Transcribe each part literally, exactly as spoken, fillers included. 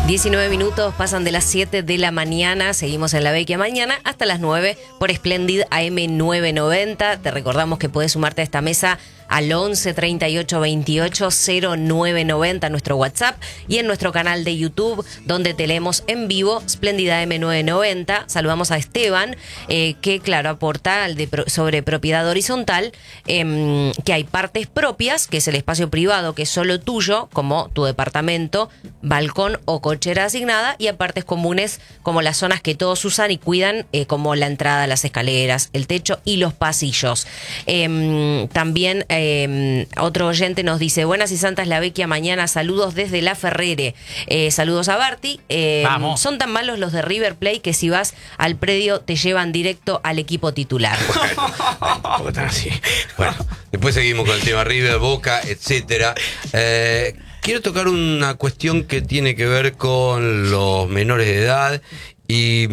diecinueve minutos pasan de las siete de la mañana, seguimos en La Vecchia Mañana hasta las nueve por Splendid A M novecientos noventa. Te recordamos que puedes sumarte a esta mesa al once treinta y ocho veintiocho cero nueve noventa, nuestro WhatsApp, y en nuestro canal de YouTube, donde te leemos en vivo, Splendid A M novecientos noventa. Saludamos a Esteban, eh, que claro, aporta al de pro, sobre propiedad horizontal, eh, que hay partes propias, que es el espacio privado, que es solo tuyo, como tu departamento, balcón o cochera asignada, y a partes comunes, como las zonas que todos usan y cuidan, eh, como la entrada, las escaleras, el techo y los pasillos. Eh, también Eh, otro oyente nos dice: buenas y santas La Vecchia Mañana, saludos desde La Ferrere. Eh, saludos a Barty. Eh, son tan malos los de River Plate que si vas al predio te llevan directo al equipo titular. Bueno, así. Bueno, después seguimos con el tema River, Boca, etcétera. Eh, quiero tocar una cuestión que tiene que ver con los menores de edad y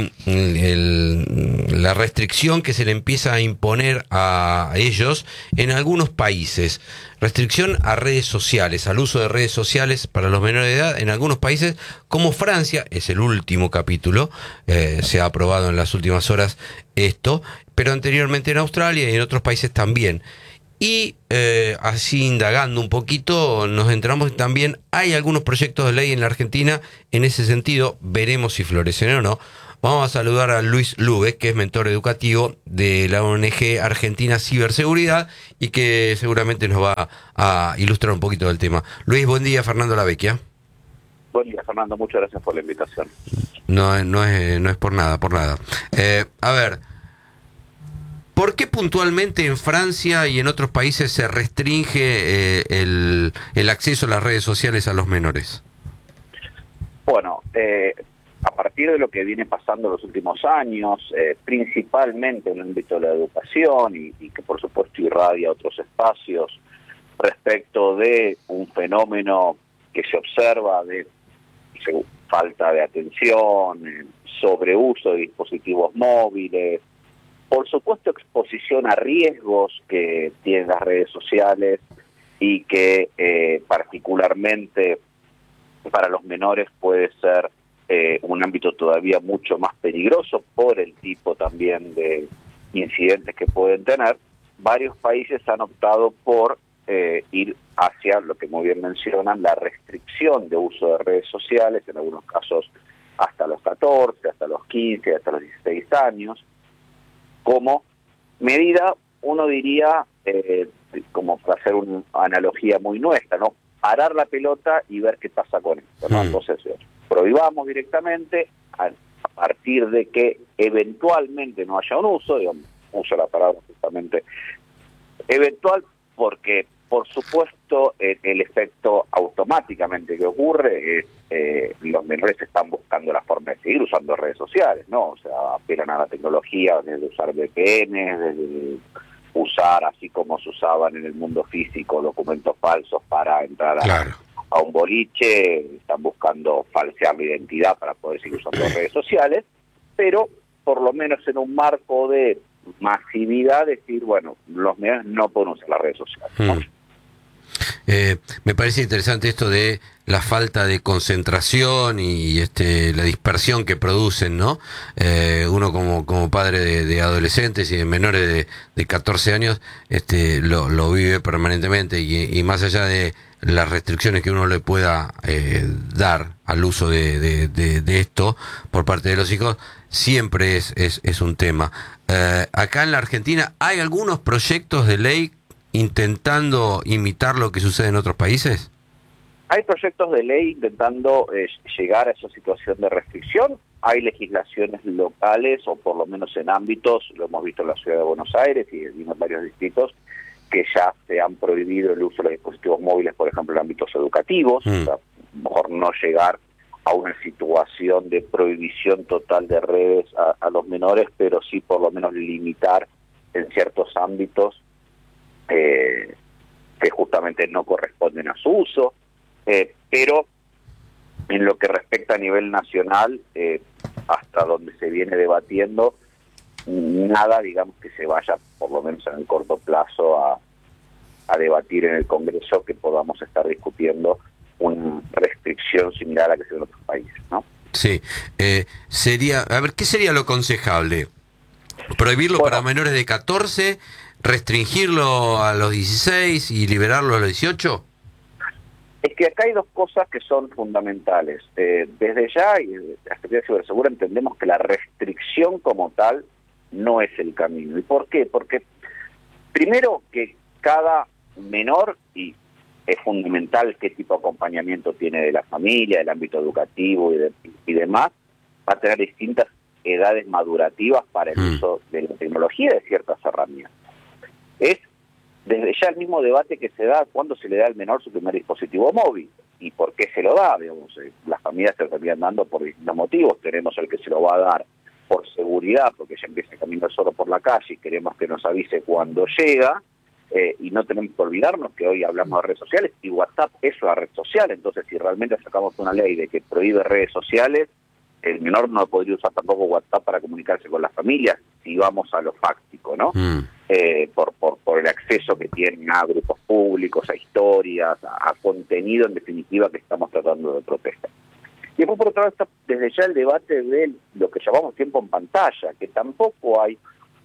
el, la restricción que se le empieza a imponer a ellos en algunos países. Restricción a redes sociales, al uso de redes sociales para los menores de edad en algunos países como Francia. Es el último capítulo, eh, se ha aprobado en las últimas horas esto, pero anteriormente en Australia y en otros países también. Y eh, así indagando un poquito, nos enteramos que también hay algunos proyectos de ley en la Argentina en ese sentido. Veremos si florecen o no. Vamos a saludar a Luis Lube, que es mentor educativo de la O N G Argentina Ciberseguridad y que seguramente nos va a ilustrar un poquito del tema. Luis, buen día. Fernando La Vecchia. Buen día, Fernando. Muchas gracias por la invitación. No, no es, no es por nada, por nada. Eh, a ver... ¿Por qué puntualmente en Francia y en otros países se restringe eh, el, el acceso a las redes sociales a los menores? Bueno, eh, a partir de lo que viene pasando en los últimos años, eh, principalmente en el ámbito de la educación y, y que por supuesto irradia otros espacios respecto de un fenómeno que se observa de falta de atención, eh, sobreuso de dispositivos móviles, por supuesto exposición a riesgos que tienen las redes sociales y que eh, particularmente para los menores puede ser eh, un ámbito todavía mucho más peligroso por el tipo también de incidentes que pueden tener. Varios países han optado por eh, ir hacia lo que muy bien mencionan, la restricción de uso de redes sociales, en algunos casos hasta los catorce, hasta los quince, hasta los dieciséis años, como medida, uno diría, eh, como para hacer una analogía muy nuestra, ¿no? Parar la pelota y ver qué pasa con esto, ¿no? Mm. Entonces, prohibamos directamente a, a partir de que eventualmente no haya un uso, digamos, uso la palabra justamente eventual, porque por supuesto el, el efecto automáticamente que ocurre es eh, los menores están buscando la forma de seguir usando redes sociales, ¿no? O sea, apelan a la tecnología desde usar V P N, desde usar, así como se usaban en el mundo físico, documentos falsos para entrar a, claro. a un boliche, están buscando falsear la identidad para poder seguir usando redes sociales, pero por lo menos en un marco de masividad, decir, bueno, los menores no pueden usar las redes sociales, ¿no? Mm. Eh, me parece interesante esto de la falta de concentración y este la dispersión que producen, ¿no? Eh, uno como como padre de, de adolescentes y de menores de, de catorce años este lo, lo vive permanentemente y, y más allá de las restricciones que uno le pueda eh, dar al uso de, de, de, de esto por parte de los hijos, siempre es, es, es un tema. Eh, acá en la Argentina hay algunos proyectos de ley intentando imitar lo que sucede en otros países. Hay proyectos de ley intentando eh, llegar a esa situación de restricción. Hay legislaciones locales, o por lo menos en ámbitos, lo hemos visto en la ciudad de Buenos Aires y en varios distritos, que ya se han prohibido el uso de los dispositivos móviles, por ejemplo, en ámbitos educativos. Mm. O sea, mejor no llegar a una situación de prohibición total de redes a, a los menores, pero sí por lo menos limitar en ciertos ámbitos eh, que justamente no corresponden a su uso. Eh, pero en lo que respecta a nivel nacional, eh, hasta donde se viene debatiendo, nada, digamos, que se vaya, por lo menos en el corto plazo, a, a debatir en el Congreso, que podamos estar discutiendo una restricción similar a la que se ve en otros países, ¿no? Sí, eh, sería, a ver, ¿qué sería lo aconsejable? ¿Prohibirlo Bueno, para menores de catorce, restringirlo a los dieciséis y liberarlo a los dieciocho? Es que acá hay dos cosas que son fundamentales. Eh, desde ya, y desde la Secretaría de Ciberseguridad entendemos que la restricción como tal no es el camino. ¿Y por qué? Porque primero que cada menor, y es fundamental qué tipo de acompañamiento tiene de la familia, del ámbito educativo y, de, y demás, va a tener distintas edades madurativas para el Mm. uso de la tecnología y de ciertas herramientas. Es desde ya el mismo debate que se da cuando se le da al menor su primer dispositivo móvil y por qué se lo da. Digamos, eh, las familias se lo terminan dando por distintos motivos. Tenemos el que se lo va a dar por seguridad, porque ya empieza a caminar solo por la calle y queremos que nos avise cuando llega, eh, y no tenemos que olvidarnos que hoy hablamos de redes sociales y WhatsApp es una red social. Entonces, si realmente sacamos una ley de que prohíbe redes sociales, el menor no podría usar tampoco WhatsApp para comunicarse con las familias, si vamos a lo fáctico, ¿no? Mm. Eh, por, por, por el acceso que tienen a grupos públicos, a historias, a, a contenido en definitiva que estamos tratando de proteger. Y después, por otro lado, está desde ya el debate de lo que llamamos tiempo en pantalla, que tampoco hay,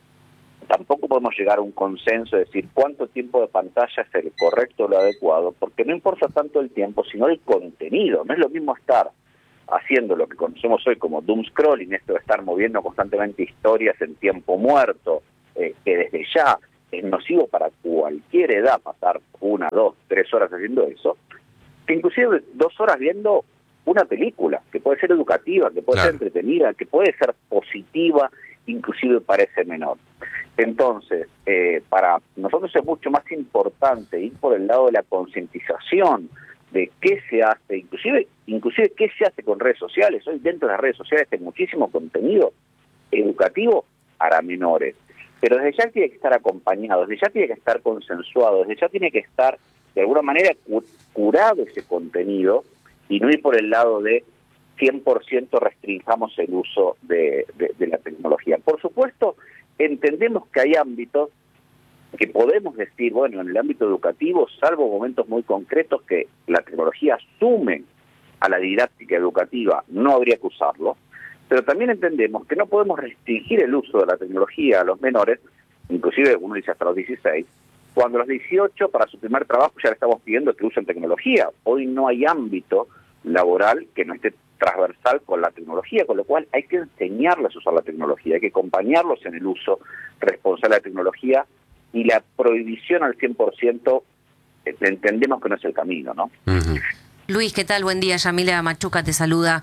tampoco podemos llegar a un consenso de decir cuánto tiempo de pantalla es el correcto o lo adecuado, porque no importa tanto el tiempo, sino el contenido. No es lo mismo estar haciendo lo que conocemos hoy como doom scrolling, esto de estar moviendo constantemente historias en tiempo muerto, eh, que desde ya es nocivo para cualquier edad pasar una, dos, tres horas haciendo eso, que inclusive dos horas viendo una película, que puede ser educativa, que puede Claro. ser entretenida, que puede ser positiva, inclusive para ese menor. Entonces, eh, para nosotros es mucho más importante ir por el lado de la concientización de qué se hace, inclusive, inclusive qué se hace con redes sociales. Hoy dentro de las redes sociales hay muchísimo contenido educativo para menores, pero desde ya tiene que estar acompañado, desde ya tiene que estar consensuado, desde ya tiene que estar de alguna manera cu- curado ese contenido y no ir por el lado de cien por ciento restringamos el uso de, de, de la tecnología. Por supuesto, entendemos que hay ámbitos que podemos decir, bueno, en el ámbito educativo, salvo momentos muy concretos que la tecnología asume a la didáctica educativa, no habría que usarlo, pero también entendemos que no podemos restringir el uso de la tecnología a los menores, inclusive uno dice hasta los dieciséis, cuando a los dieciocho para su primer trabajo ya le estamos pidiendo que usen tecnología. Hoy no hay ámbito laboral que no esté transversal con la tecnología, con lo cual hay que enseñarles a usar la tecnología, hay que acompañarlos en el uso responsable de la tecnología, y la prohibición al cien por ciento eh, entendemos que no es el camino, ¿no? Uh-huh. Luis, ¿qué tal? Buen día. Yamila Machuca te saluda.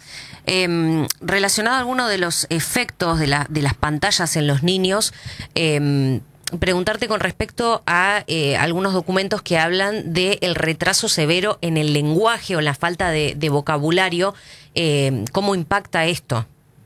Eh, relacionado a alguno de los efectos de, la, de las pantallas en los niños, eh, preguntarte con respecto a eh, algunos documentos que hablan del retraso severo en el lenguaje o la falta de, de vocabulario. Eh, ¿Cómo impacta esto?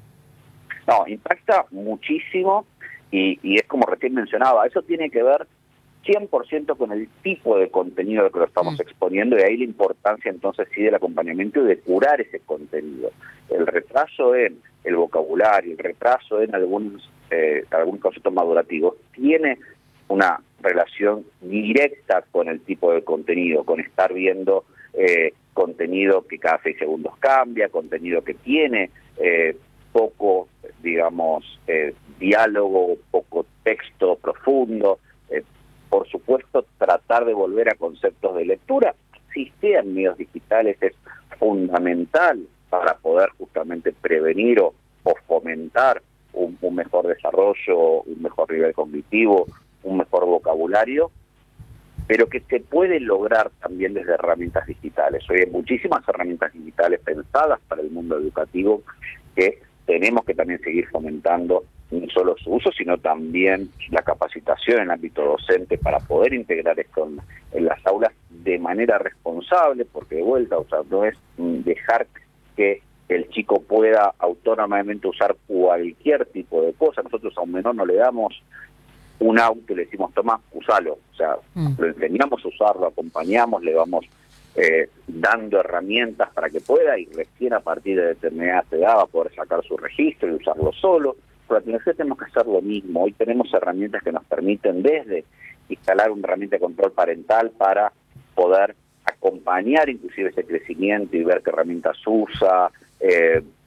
No, impacta muchísimo y, y es como recién mencionaba, eso tiene que ver cien por ciento con el tipo de contenido al que lo estamos mm. exponiendo, y ahí la importancia entonces sí del acompañamiento y de curar ese contenido. El retraso en el vocabulario, el retraso en algunos, eh, algunos conceptos madurativos tiene una relación directa con el tipo de contenido, con estar viendo eh, contenido que cada seis segundos cambia, contenido que tiene eh, poco, digamos, eh, diálogo, poco texto profundo. Eh, por supuesto, tratar de volver a conceptos de lectura, si sean medios digitales, es fundamental para poder justamente prevenir o, o fomentar un, un mejor desarrollo, un mejor nivel cognitivo, un mejor vocabulario, pero que se puede lograr también desde herramientas digitales. Hoy hay muchísimas herramientas digitales pensadas para el mundo educativo que tenemos que también seguir fomentando no solo su uso, sino también la capacitación en el ámbito docente para poder integrar esto en, en las aulas de manera responsable, porque de vuelta, o sea, no es dejar que el chico pueda autónomamente usar cualquier tipo de cosa. Nosotros a un menor no le damos un auto y le decimos, toma, usalo. O sea, mm. lo enseñamos a usarlo, acompañamos, le vamos eh, dando herramientas para que pueda, y recién a partir de determinada edad va a poder sacar su registro y usarlo solo. Con la tecnología tenemos que hacer lo mismo. Hoy tenemos herramientas que nos permiten desde instalar una herramienta de control parental para poder acompañar inclusive ese crecimiento y ver qué herramientas usa, eh,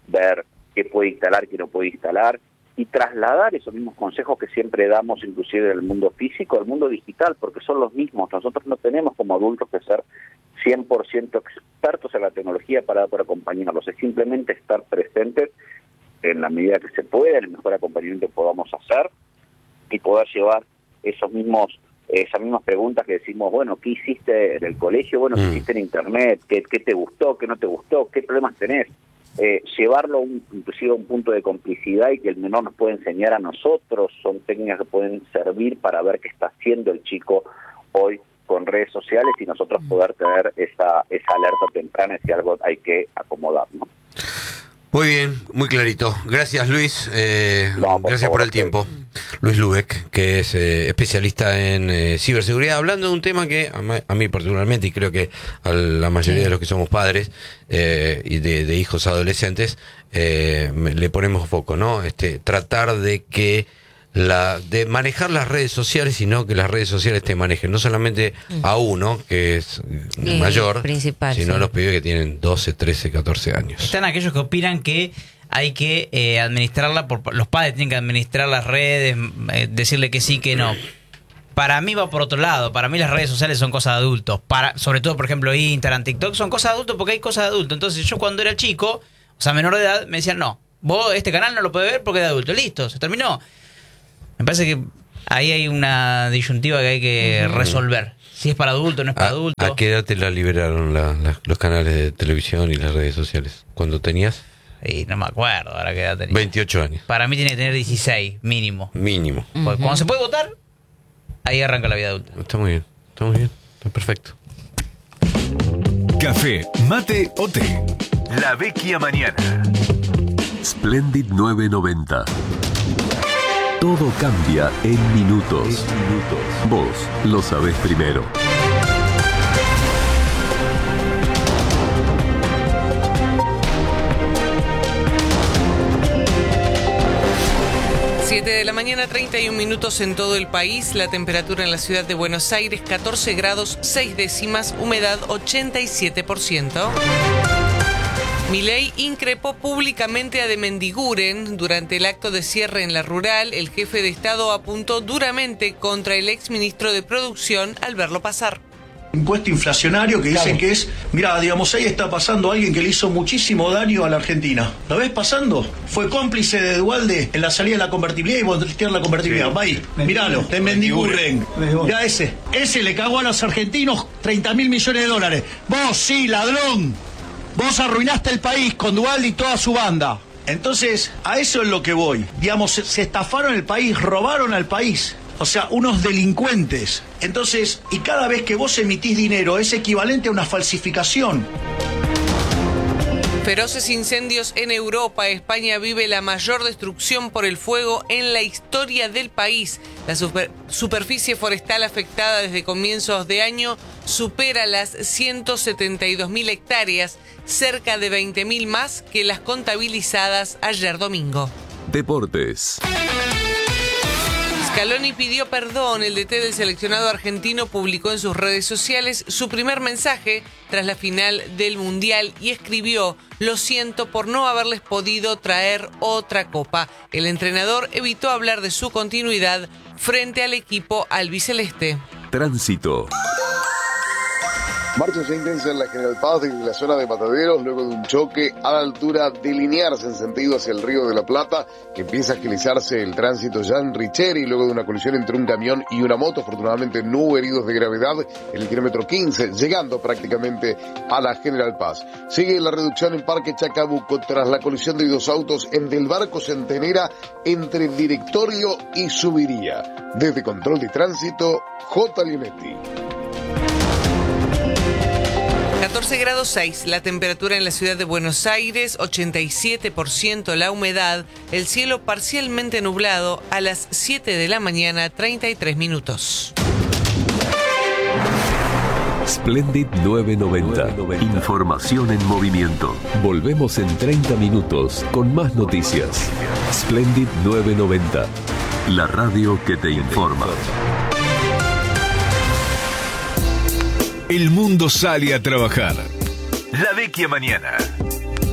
ver qué puede instalar, qué no puede instalar, y trasladar esos mismos consejos que siempre damos, inclusive del mundo físico, al mundo digital, porque son los mismos. Nosotros no tenemos como adultos que ser cien por ciento expertos en la tecnología para poder acompañarlos, es simplemente estar presentes en la medida que se pueda, el mejor acompañamiento que podamos hacer, y poder llevar esos mismos esas mismas preguntas que decimos, bueno, ¿qué hiciste en el colegio? Bueno, ¿qué mm. hiciste en internet? ¿Qué, ¿Qué te gustó? ¿Qué no te gustó? ¿Qué problemas tenés? Eh, llevarlo un, inclusive a un punto de complicidad y que el menor nos puede enseñar a nosotros, son técnicas que pueden servir para ver qué está haciendo el chico hoy con redes sociales y nosotros poder tener esa, esa alerta temprana si algo hay que acomodar, ¿no? Muy bien, muy clarito. Gracias, Luis. Eh, no, por gracias favor, por el tiempo. Luis Lubeck, que es eh, especialista en eh, ciberseguridad, hablando de un tema que a, a mí particularmente, y creo que a la mayoría sí. de los que somos padres eh, y de, de hijos adolescentes, eh, me, le ponemos foco, ¿no? Este, tratar de que la de manejar las redes sociales, sino que las redes sociales te manejen, no solamente a uno, que es sí, mayor, sino sí. a los pibes que tienen doce, trece, catorce años. Están aquellos que opinan que hay que eh, administrarla, por, los padres tienen que administrar las redes, eh, decirle que sí, que no. Para mí va por otro lado, para mí las redes sociales son cosas de adultos, para, sobre todo, por ejemplo, Instagram, TikTok, son cosas de adultos porque hay cosas de adultos. Entonces yo cuando era chico, o sea, menor de edad, me decían, no, vos este canal no lo podés ver porque es de adulto, listo, se terminó. Me parece que ahí hay una disyuntiva que hay que resolver. Si es para adulto, no es para ¿A, adulto. ¿A qué edad te la liberaron la, la, los canales de televisión y las redes sociales? ¿Cuándo tenías? Y no me acuerdo ahora qué edad tenía. veintiocho años. Para mí tiene que tener dieciséis, mínimo. Mínimo. Porque uh-huh. cuando se puede votar, ahí arranca la vida adulta. Está muy bien, está muy bien, está perfecto. Café, mate o té. La Vecchia Mañana. Splendid nueve noventa. Todo cambia en minutos. En minutos. Vos lo sabés primero. siete de la mañana, treinta y un minutos en todo el país. La temperatura en la ciudad de Buenos Aires, catorce grados, seis décimas, humedad ochenta y siete por ciento. Milei increpó públicamente a de Mendiguren. Durante el acto de cierre en la rural, el jefe de Estado apuntó duramente contra el exministro de Producción al verlo pasar. Impuesto inflacionario que dicen claro. que es, mira, digamos, ahí está pasando alguien que le hizo muchísimo daño a la Argentina. ¿Lo ves pasando? Fue cómplice de Duhalde en la salida de la convertibilidad y voltear la convertibilidad. Sí. Va ahí, míralo, de Mendiguren. Ya ese, ese le cagó a los argentinos treinta mil millones de dólares. Vos sí, ladrón. Vos arruinaste el país con Duhalde y toda su banda. Entonces, a eso es lo que voy. Digamos, se, se estafaron el país, robaron al país. O sea, unos delincuentes. Entonces, y cada vez que vos emitís dinero es equivalente a una falsificación. Feroces incendios en Europa. España vive la mayor destrucción por el fuego en la historia del país. La super- superficie forestal afectada desde comienzos de año supera las ciento setenta y dos mil hectáreas, cerca de veinte mil más que las contabilizadas ayer domingo. Deportes. Scaloni pidió perdón. El D T del seleccionado argentino publicó en sus redes sociales su primer mensaje tras la final del Mundial y escribió: lo siento por no haberles podido traer otra copa. El entrenador evitó hablar de su continuidad frente al equipo albiceleste. Tránsito. Marcha ya intensa en la General Paz desde la zona de Mataderos luego de un choque a la altura de Liniers en sentido hacia el Río de la Plata, que empieza a agilizarse el tránsito ya en Richeri luego de una colisión entre un camión y una moto. Afortunadamente no hubo heridos de gravedad en el kilómetro quince, llegando prácticamente a la General Paz. Sigue la reducción en Parque Chacabuco tras la colisión de dos autos en Del Barco Centenera entre el Directorio y Subiría. Desde Control de Tránsito, J. Leonetti. catorce grados seis, la temperatura en la ciudad de Buenos Aires, ochenta y siete por ciento la humedad, el cielo parcialmente nublado a las siete de la mañana, treinta y tres minutos. Splendid nueve noventa. Información en movimiento. Volvemos en treinta minutos con más noticias. Splendid nueve noventa. La radio que te informa. El mundo sale a trabajar. La Vecchia Mañana.